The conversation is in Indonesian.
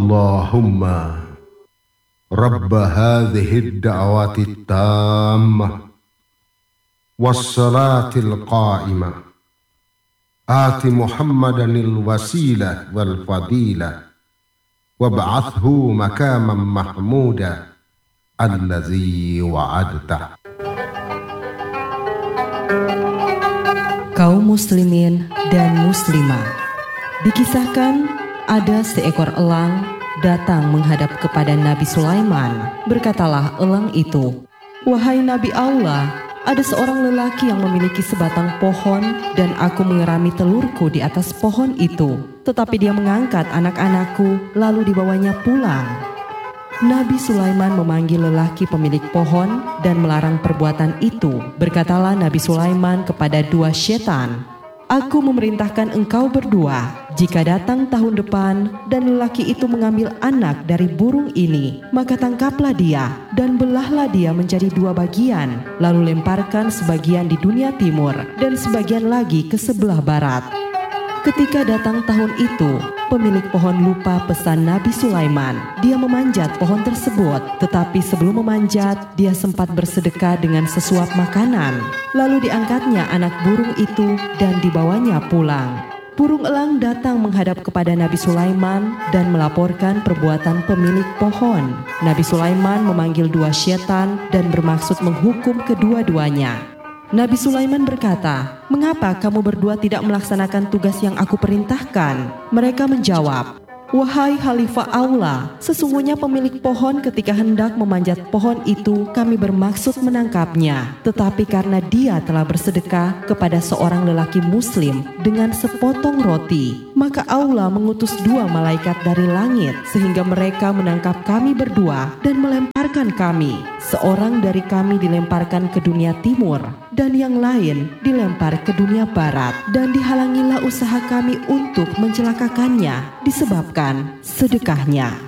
Allahumma Rabb hadhihi ad-da'wati at-tammah was-salatil qa'imah Ati Muhammadanil wasilah wal fadilah wab'athhu makaman mahmuda allazi wa'adtah. Kaum muslimin dan muslimah, dikisahkan ada seekor elang datang menghadap kepada Nabi Sulaiman. Berkatalah elang itu, "Wahai Nabi Allah, ada seorang lelaki yang memiliki sebatang pohon dan aku mengerami telurku di atas pohon itu. Tetapi dia mengangkat anak-anakku lalu dibawanya pulang." Nabi Sulaiman memanggil lelaki pemilik pohon dan melarang perbuatan itu. Berkatalah Nabi Sulaiman kepada dua setan, "Aku memerintahkan engkau berdua, jika datang tahun depan dan lelaki itu mengambil anak dari burung ini, maka tangkaplah dia dan belahlah dia menjadi dua bagian, lalu lemparkan sebagian di dunia timur dan sebagian lagi ke sebelah barat." Ketika datang tahun itu, pemilik pohon lupa pesan Nabi Sulaiman. Dia memanjat pohon tersebut, tetapi sebelum memanjat, dia sempat bersedekah dengan sesuap makanan. Lalu diangkatnya anak burung itu dan dibawanya pulang. Burung elang datang menghadap kepada Nabi Sulaiman dan melaporkan perbuatan pemilik pohon. Nabi Sulaiman memanggil dua setan dan bermaksud menghukum kedua-duanya. Nabi Sulaiman berkata, "Mengapa kamu berdua tidak melaksanakan tugas yang aku perintahkan?" Mereka menjawab, "Wahai Khalifah Allah, sesungguhnya pemilik pohon ketika hendak memanjat pohon itu kami bermaksud menangkapnya. Tetapi karena dia telah bersedekah kepada seorang lelaki muslim dengan sepotong roti, maka Allah mengutus dua malaikat dari langit sehingga mereka menangkap kami berdua dan melemparkan kami. Seorang dari kami dilemparkan ke dunia timur dan yang lain dilempar ke dunia barat, dan dihalangilah usaha kami untuk mencelakakannya disebabkan sedekahnya."